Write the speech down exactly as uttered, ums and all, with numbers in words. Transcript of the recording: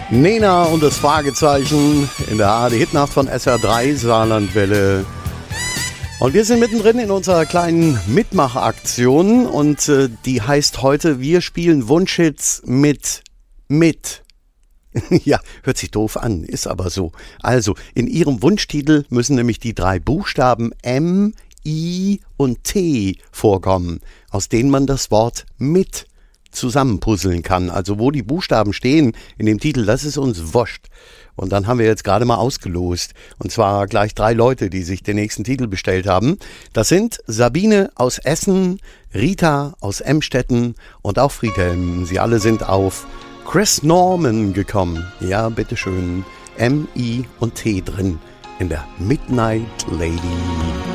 Nena und das Fragezeichen in der A R D-Hitnacht von S R drei Saarlandwelle. Und wir sind mittendrin in unserer kleinen Mitmachaktion und äh, die heißt heute, wir spielen Wunschhits mit, mit. Ja, hört sich doof an, ist aber so. Also, in Ihrem Wunschtitel müssen nämlich die drei Buchstaben M, I und T vorkommen, aus denen man das Wort mit zusammenpuzzeln kann. Also wo die Buchstaben stehen in dem Titel, das ist uns wurscht. Und dann haben wir jetzt gerade mal ausgelost. Und zwar gleich drei Leute, die sich den nächsten Titel bestellt haben. Das sind Sabine aus Essen, Rita aus Emstetten und auch Friedhelm. Sie alle sind auf Chris Norman gekommen. Ja, bitteschön. M, I und T drin in der Midnight Lady.